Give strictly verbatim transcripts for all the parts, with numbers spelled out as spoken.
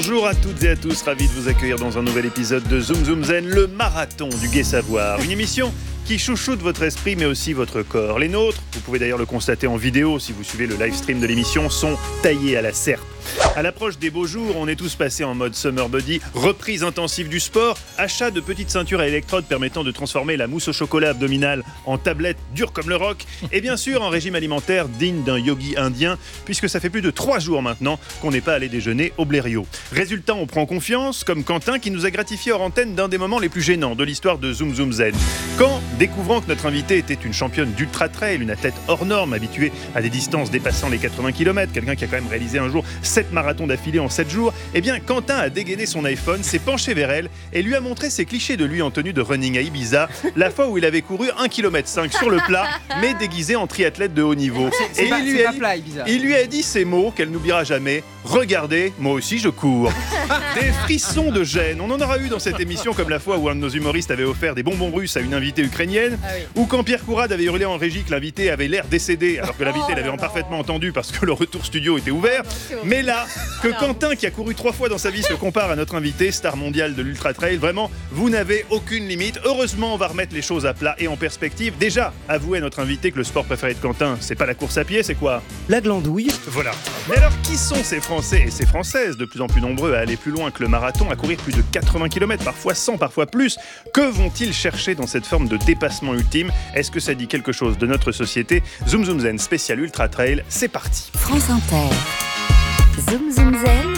Bonjour à toutes et à tous, ravi de vous accueillir dans un nouvel épisode de Zoom Zoom Zen, le marathon du Gai Savoir. Une émission qui chouchoute votre esprit mais aussi votre corps. Les nôtres, vous pouvez d'ailleurs le constater en vidéo si vous suivez le live stream de l'émission, sont taillés à la serpe. À l'approche des beaux jours, on est tous passés en mode summer body, reprise intensive du sport, achat de petites ceintures à électrodes permettant de transformer la mousse au chocolat abdominale en tablette dure comme le roc, et bien sûr un régime alimentaire digne d'un yogi indien, puisque ça fait plus de trois jours maintenant qu'on n'est pas allé déjeuner au Blériot. Résultat, on prend confiance, comme Quentin qui nous a gratifié hors antenne d'un des moments les plus gênants de l'histoire de Zoom Zoom Zen. Quand, découvrant que notre invitée était une championne d'ultra trail, une athlète hors norme, habituée à des distances dépassant les quatre-vingts kilomètres, quelqu'un qui a quand même réalisé un jour sept marathons d'affilée en sept jours, eh bien Quentin a dégainé son iPhone, s'est penché vers elle et lui a montré ses clichés de lui en tenue de running à Ibiza, la fois où il avait couru un kilomètre cinq sur le plat, mais déguisé en triathlète de haut niveau. C'est, c'est et pas, il, lui c'est a pas dit, plat, Ibiza. il lui a dit ces mots qu'elle n'oubliera jamais: regardez, moi aussi je cours. Des frissons de gêne, on en aura eu dans cette émission, comme la fois où un de nos humoristes avait offert des bonbons russes à une invitée ukrainienne, Ah oui. ou quand Pierre Courade avait hurlé en régie que l'invité avait l'air décédé, alors que l'invité Oh l'avait là là. parfaitement entendu parce que le retour studio était ouvert. Mais là, que Quentin, qui a couru trois fois dans sa vie, se compare à notre invité, star mondial de l'Ultra Trail, vraiment, vous n'avez aucune limite. Heureusement, on va remettre les choses à plat et en perspective. Déjà, avouez à notre invité que le sport préféré de Quentin, c'est pas la course à pied, c'est quoi? La glandouille. Voilà. Mais alors, qui sont ces Français et ces Françaises, de plus en plus nombreux à aller plus loin que le marathon, à courir plus de quatre-vingts kilomètres, parfois cent, parfois plus? Que vont-ils chercher dans cette forme de dépassement ultime? Est-ce que ça dit quelque chose de notre société? Zoom Zoom Zen spécial Ultra Trail, c'est parti. France Inter. Zoom Zoom Zen.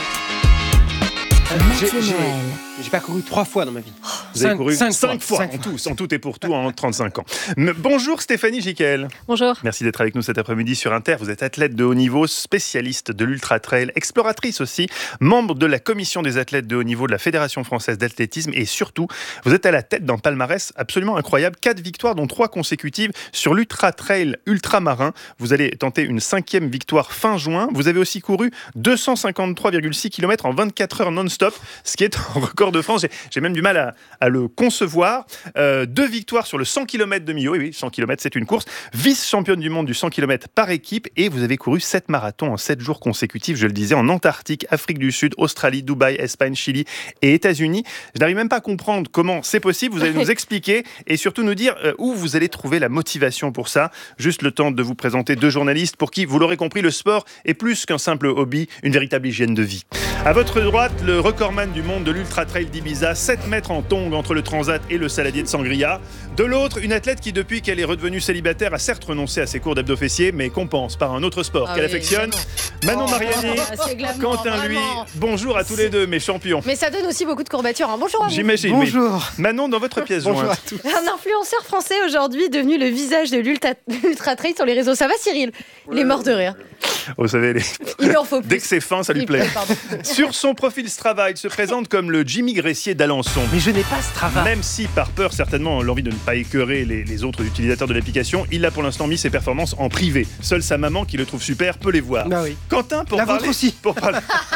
J'ai, Mathieu j'ai, Noël. j'ai pas couru trois fois dans ma vie. Vous avez couru cinq cinq fois, Cinq en tout, en tout et pour tout en trente-cinq ans. M- Bonjour Stéphanie Giquel. Bonjour. Merci d'être avec nous cet après-midi sur Inter. Vous êtes athlète de haut niveau, spécialiste de l'ultra trail, exploratrice aussi, membre de la commission des athlètes de haut niveau de la Fédération française d'athlétisme et surtout, vous êtes à la tête d'un palmarès absolument incroyable. Quatre victoires, dont trois consécutives sur l'ultra trail ultramarin. Vous allez tenter une cinquième victoire fin juin. Vous avez aussi couru deux cent cinquante-trois virgule six kilomètres en vingt-quatre heures non-stop, ce qui est un record de France. J'ai, j'ai même du mal à, à le concevoir. Euh, deux victoires sur le cent kilomètres de Millau. Oui, oui, cent kilomètres, c'est une course. Vice-championne du monde du cent kilomètres par équipe. Et vous avez couru sept marathons en sept jours consécutifs, je le disais, en Antarctique, Afrique du Sud, Australie, Dubaï, Espagne, Chili et États-Unis. Je n'arrive même pas à comprendre comment c'est possible. Vous allez nous expliquer et surtout nous dire euh, où vous allez trouver la motivation pour ça. Juste le temps de vous présenter deux journalistes pour qui, vous l'aurez compris, le sport est plus qu'un simple hobby, une véritable hygiène de vie. À votre droite, le recordman du monde de l'Ultra Trail d'Ibiza, sept mètres en tongs entre le Transat et le Saladier de Sangria. De l'autre, une athlète qui, depuis qu'elle est redevenue célibataire, a certes renoncé à ses cours d'abdos fessiers, mais compense par un autre sport Ah qu'elle oui, affectionne. évidemment. Manon Mariani, Ah, c'est glamour, Quentin, lui, vraiment. bonjour à tous les deux, mes champions. Mais ça donne aussi beaucoup de courbatures. Hein. Bonjour à vous. J'imagine, oui. Bonjour. Manon, dans votre pièce Bonjour jointe. à tous. Un influenceur français aujourd'hui devenu le visage de l'ultra, l'ultra trail sur les réseaux. Ça va, Cyril? Il est mort de rire. Vous savez, les- Il lui en faut plus. dès que c'est fin, ça lui Il plaît. pardon. Sur son profil Strava, il se présente comme le Jimmy Gressier d'Alençon. Mais je n'ai pas Strava. Même si, par peur, certainement, l'envie de ne pas écœurer les, les autres utilisateurs de l'application, il a pour l'instant mis ses performances en privé. Seule sa maman, qui le trouve super, peut les voir. Bah oui. Quentin, pour La parler... vôtre aussi. Pour parler...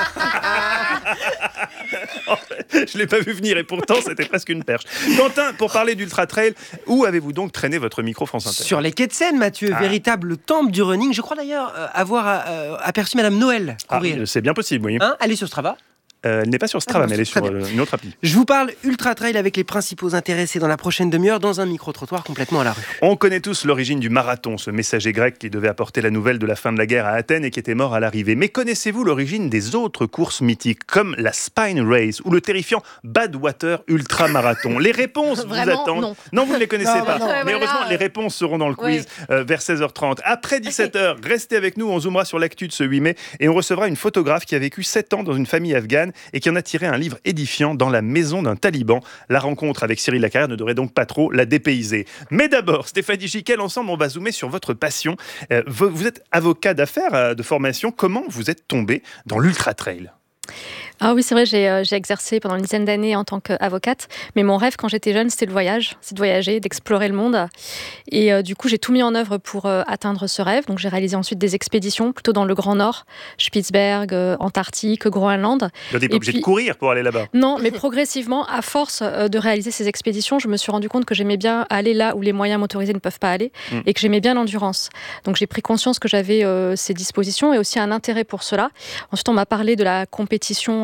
Je l'ai pas vu venir et pourtant, c'était presque une perche. Quentin, pour parler d'Ultra Trail, où avez-vous donc traîné votre micro France Inter? Sur les quais de Seine, Mathieu, Ah. véritable temple du running. Je crois d'ailleurs euh, avoir euh, aperçu Madame Noël Ah, courir. c'est bien possible, oui. Hein, elle est sur Strava. Euh, elle n'est pas sur Strava, Ah, mais elle est très sur bien. euh, une autre appli. Je vous parle Ultra Trail avec les principaux intéressés dans la prochaine demi-heure dans un micro-trottoir complètement à la rue. On connaît tous l'origine du marathon, ce messager grec qui devait apporter la nouvelle de la fin de la guerre à Athènes et qui était mort à l'arrivée. Mais connaissez-vous l'origine des autres courses mythiques, comme la Spine Race ou le terrifiant Badwater Ultra Marathon? Les réponses vous Vraiment, attendent. non. vous ne les connaissez Non, pas. non, non. Mais Ouais, heureusement, voilà. les réponses seront dans le quiz euh, vers seize heures trente. Après dix-sept heures, restez avec nous, on zoomera sur l'actu de ce huit mai et on recevra une photographe qui a vécu sept ans dans une famille afghane et qui en a tiré un livre édifiant, Dans la maison d'un taliban. La rencontre avec Cyril Lacarrière ne devrait donc pas trop la dépayser. Mais d'abord, Stéphanie Giquel, ensemble, on va zoomer sur votre passion. Euh, vous, vous êtes avocat d'affaires, euh, de formation. Comment vous êtes tombé dans l'ultra trail? Ah oui, c'est vrai, j'ai, euh, j'ai exercé pendant une dizaine d'années en tant qu'avocate, mais mon rêve quand j'étais jeune, c'était le voyage, c'est de voyager, d'explorer le monde. Et euh, du coup, j'ai tout mis en œuvre pour euh, atteindre ce rêve. Donc j'ai réalisé ensuite des expéditions plutôt dans le Grand Nord, Spitzberg, euh, Antarctique, Groenland. Vous n'êtes pas Et obligé puis- de courir pour aller là-bas. Non, mais progressivement, à force euh, de réaliser ces expéditions, je me suis rendu compte que j'aimais bien aller là où les moyens motorisés ne peuvent pas aller Mm. et que j'aimais bien l'endurance. Donc j'ai pris conscience que j'avais euh, ces dispositions et aussi un intérêt pour cela. Ensuite, on m'a parlé de la compétition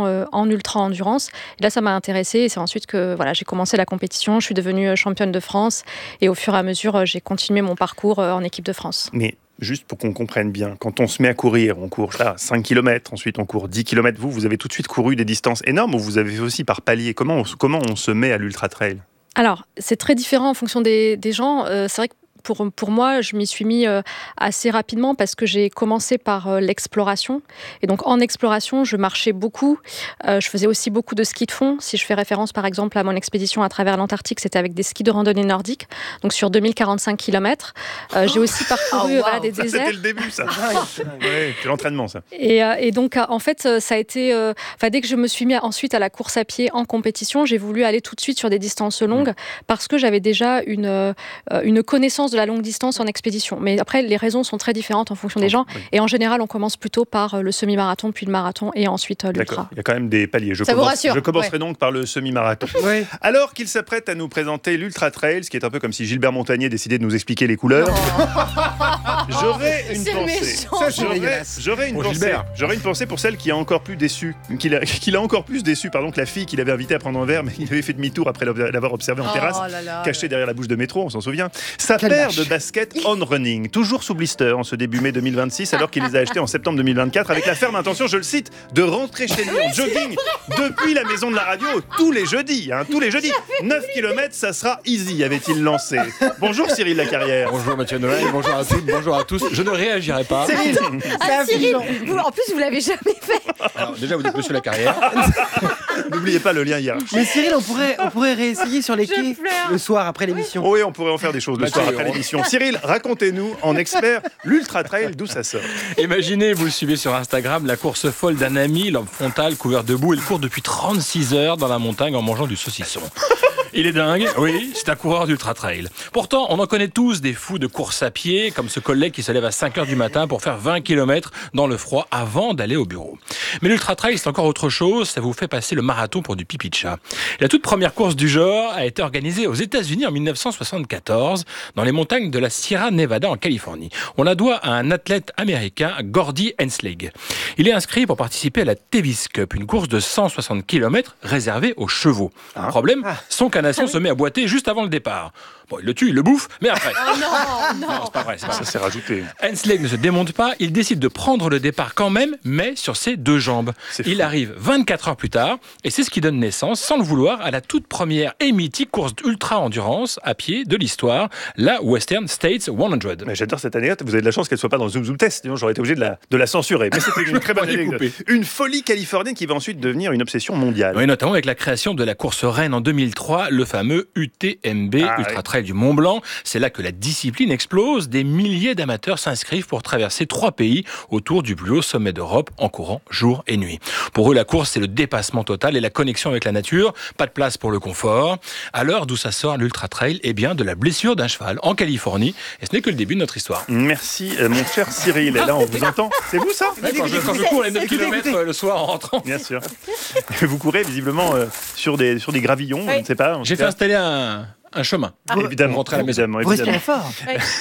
compétition euh, en ultra-endurance. Et là, ça m'a intéressée et c'est ensuite que voilà, j'ai commencé la compétition, je suis devenue championne de France et au fur et à mesure, j'ai continué mon parcours euh, en équipe de France. Mais juste pour qu'on comprenne bien, quand on se met à courir, on court là, cinq kilomètres, ensuite on court dix kilomètres. Vous, vous avez tout de suite couru des distances énormes ou vous avez fait aussi par palier? Comment on, comment on se met à l'ultra-trail? Alors, c'est très différent en fonction des, des gens. Euh, c'est vrai que Pour, pour moi, je m'y suis mis euh, assez rapidement parce que j'ai commencé par euh, l'exploration. Et donc, en exploration, je marchais beaucoup. Euh, je faisais aussi beaucoup de ski de fond. Si je fais référence, par exemple, à mon expédition à travers l'Antarctique, c'était avec des skis de randonnée nordique, donc sur deux mille quarante-cinq kilomètres. Euh, j'ai aussi parcouru Oh, wow. voilà, des Ça, déserts. c'était le début, ça. Ouais, c'est l'entraînement, ça. Et, euh, et donc, euh, en fait, euh, ça a été... euh, dès que je me suis mis ensuite à la course à pied en compétition, j'ai voulu aller tout de suite sur des distances longues mmh. parce que j'avais déjà une, euh, une connaissance de la longue distance en expédition. Mais après, les raisons sont très différentes en fonction des gens. Oui. Et en général, on commence plutôt par le semi-marathon, puis le marathon et ensuite l'ultra. D'accord. Il y a quand même des paliers. Je Ça commence, vous rassure. Je commencerai ouais. donc par le semi-marathon. Ouais. Alors qu'il s'apprête à nous présenter l'Ultra Trail, ce qui est un peu comme si Gilbert Montagnier décidait de nous expliquer les couleurs. Oh. J'aurais une C'est pensée. méchant. Ça, c'est J'aurais, dégueulasse. j'aurais une Bon, pensée. Gilbert. J'aurais une pensée pour celle qui a encore plus déçu, qui l'a, qui l'a encore plus déçu, pardon, que la fille qu'il avait invitée à prendre un verre, mais il avait fait demi-tour après l'avoir observée en Oh terrasse, là là cachée là. derrière la bouche de métro, on s'en souvient. Sa Quelle paire vache. de baskets On Running, toujours sous blister en ce début mai deux mille vingt-six, alors qu'il les a achetés en septembre deux mille vingt-quatre, avec la ferme intention, je le cite, de rentrer chez lui en jogging depuis la maison de la radio tous les jeudis. Hein, tous les jeudis. neuf kilomètres, ça sera easy, avait-il lancé. Bonjour Cyril Lacarrière. Bonjour Mathieu Noël, bonjour à toutes, bonjour à tous. Je ne réagirai pas. Cyril, Ah, c'est Cyril, affligeant. vous, en plus, vous l'avez jamais fait. Alors, déjà, vous dites monsieur la carrière. N'oubliez pas le lien hiérarchique. Mais Cyril, on pourrait, on pourrait réessayer sur les Je quais pleure. le soir après l'émission. Oh oui, on pourrait en faire des choses le Mathieu, soir après on- l'émission. Cyril, racontez-nous, en expert, l'Ultra Trail, d'où ça sort. Imaginez, vous le suivez sur Instagram, la course folle d'un ami, l'homme frontal, couvert de boue. Il court depuis trente-six heures dans la montagne en mangeant du saucisson. Il est dingue, oui, c'est un coureur d'ultra trail. Pourtant, on en connaît tous des fous de course à pied, comme ce collègue qui se lève à cinq heures du matin pour faire vingt kilomètres dans le froid avant d'aller au bureau. Mais l'ultra trail, c'est encore autre chose, ça vous fait passer le marathon pour du pipi de chat. La toute première course du genre a été organisée aux États-Unis en dix-neuf cent soixante-quatorze, dans les montagnes de la Sierra Nevada en Californie. On la doit à un athlète américain, Gordy Henslig. Il est inscrit pour participer à la Davis Cup, une course de cent soixante kilomètres réservée aux chevaux. Ah. Problème, son canasson se met à boiter juste avant le départ. Bon, il le tue, il le bouffe, mais après. Oh non, non. Non, c'est pas vrai, c'est pas Ça vrai. s'est rajouté. Henslig ne se démonte pas, il décide de prendre le départ quand même, mais sur ses deux jambes. C'est Il fou. arrive vingt-quatre heures plus tard, et c'est ce qui donne naissance, sans le vouloir, à la toute première et mythique course ultra-endurance à pied de l'histoire, la Western States cent. Mais j'adore cette anecdote. Vous avez de la chance qu'elle soit pas dans le Zoom Zoom Test. Sinon, j'aurais été obligé de la, de la censurer. Mais c'était une très bonne On va les anecdote. couper. Une folie californienne qui va ensuite devenir une obsession mondiale. Oui, notamment avec la création de la course reine en deux mille trois, le fameux U T M B, Ah, Ultra oui. Trail du Mont Blanc. C'est là que la discipline explose. Des milliers d'amateurs s'inscrivent pour traverser trois pays autour du plus haut sommet d'Europe en courant jour et nuit. Pour eux, la course, c'est le dépassement total et la connexion avec la nature. Pas de place pour le confort. Alors, d'où ça sort l'Ultra Trail? Eh bien, de la blessure d'un cheval en Californie. Et ce n'est que le début de notre histoire. Merci, euh, mon cher Cyril. Et là, on vous entend. C'est vous, ça Ouais, quand, je, quand je cours les neuf Écoutez, kilomètres écoutez. le soir en rentrant. Bien sûr. Vous courez visiblement euh, sur, des, sur des gravillons, Oui. je ne sais pas. en J'ai tout fait cas. installer un, un chemin. Évidemment, Pour rentrer à la maison. évidemment, Vous évidemment. respirez fort.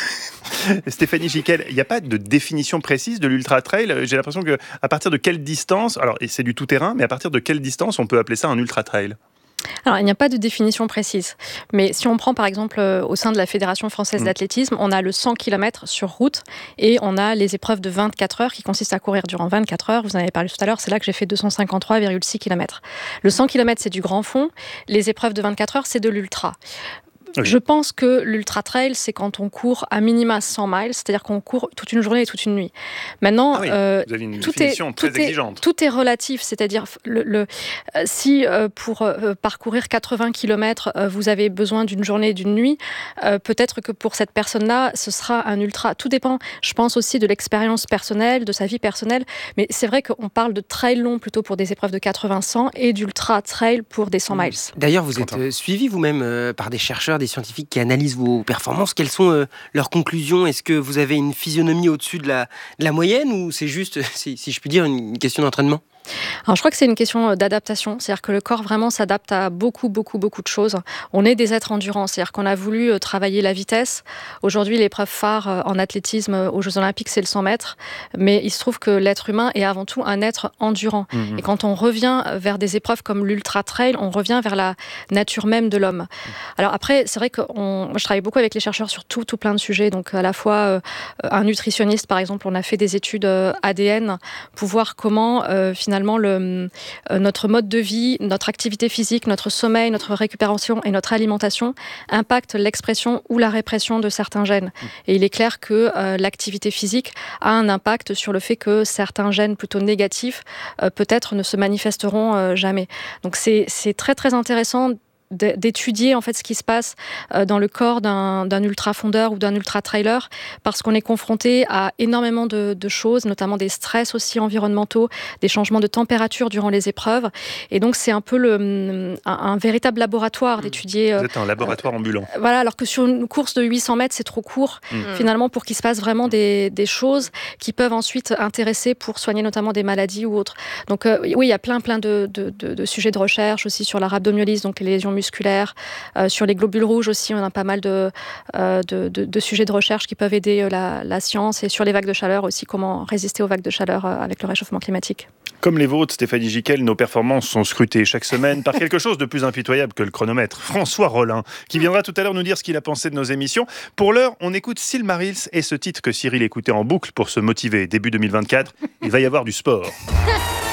Stéphanie Giquel, il n'y a pas de définition précise de l'ultra trail. J'ai l'impression que à partir de quelle distance, alors et c'est du tout terrain, mais à partir de quelle distance on peut appeler ça un ultra trail? Alors, il n'y a pas de définition précise. Mais si on prend par exemple euh, au sein de la Fédération française Mmh. d'athlétisme, on a le cent kilomètres sur route et on a les épreuves de vingt-quatre heures qui consistent à courir durant vingt-quatre heures. Vous en avez parlé tout à l'heure, c'est là que j'ai fait deux cent cinquante-trois virgule six kilomètres. Le cent kilomètres, c'est du grand fond. Les épreuves de vingt-quatre heures, c'est de l'ultra. Oui. Je pense que l'ultra trail, c'est quand on court à minima cent miles, c'est-à-dire qu'on court toute une journée et toute une nuit. Maintenant, Ah oui, euh, vous avez une tout définition est, très tout est- exigeante. tout est relatif, c'est-à-dire le, le- euh, si euh, pour euh, parcourir quatre-vingts kilomètres, euh, vous avez besoin d'une journée et d'une nuit, euh, peut-être que pour cette personne-là, ce sera un ultra. Tout dépend, je pense aussi de l'expérience personnelle, de sa vie personnelle, mais c'est vrai qu'on parle de trail long plutôt pour des épreuves de quatre-vingts cent et d'ultra trail pour des cent miles. D'ailleurs, vous êtes Quentin. euh, suivi vous-même euh, par des chercheurs, des scientifiques qui analysent vos performances. Quelles sont euh, leurs conclusions? Est-ce que vous avez une physionomie au-dessus de la, de la moyenne ou c'est juste, si, si je puis dire, une question d'entraînement? Alors, je crois que c'est une question d'adaptation, c'est-à-dire que le corps vraiment s'adapte à beaucoup, beaucoup, beaucoup de choses. On est des êtres endurants, c'est-à-dire qu'on a voulu travailler la vitesse. Aujourd'hui, l'épreuve phare en athlétisme aux Jeux Olympiques, c'est le cent mètres, mais il se trouve que l'être humain est avant tout un être endurant. Mmh. Et quand on revient vers des épreuves comme l'ultra-trail, on revient vers la nature même de l'homme. Alors après, c'est vrai que on... je travaille beaucoup avec les chercheurs sur tout, tout plein de sujets, donc à la fois euh, un nutritionniste, par exemple, on a fait des études euh, A D N pour voir comment euh, finalement le, euh, notre mode de vie, notre activité physique, notre sommeil, notre récupération et notre alimentation impactent l'expression ou la répression de certains gènes. Et il est clair que euh, l'activité physique a un impact sur le fait que certains gènes plutôt négatifs euh, peut-être ne se manifesteront euh, jamais. Donc c'est, c'est très très intéressant d'étudier en fait ce qui se passe dans le corps d'un, d'un ultra-fondeur ou d'un ultra-trailer, parce qu'on est confronté à énormément de, de choses, notamment des stress aussi environnementaux, des changements de température durant les épreuves. Et donc, c'est un peu le, un, un véritable laboratoire d'étudier... Vous êtes un laboratoire euh, ambulant. Voilà, alors que sur une course de huit cents mètres, c'est trop court, mmh. finalement, pour qu'il se passe vraiment des, des choses qui peuvent ensuite intéresser pour soigner notamment des maladies ou autres. Donc, euh, oui, il y a plein, plein de, de, de, de sujets de recherche aussi sur la rhabdomyolyse, donc les lésions musculaires, euh, sur les globules rouges aussi, on a pas mal de, euh, de, de, de sujets de recherche qui peuvent aider euh, la, la science, et sur les vagues de chaleur aussi, comment résister aux vagues de chaleur euh, avec le réchauffement climatique. Comme les vôtres, Stéphanie Jiquel, nos performances sont scrutées chaque semaine par quelque chose de plus impitoyable que le chronomètre. François Rollin, qui viendra tout à l'heure nous dire ce qu'il a pensé de nos émissions. Pour l'heure, on écoute Silmarils et ce titre que Cyril écoutait en boucle pour se motiver. Début deux mille vingt-quatre, il va y avoir du sport.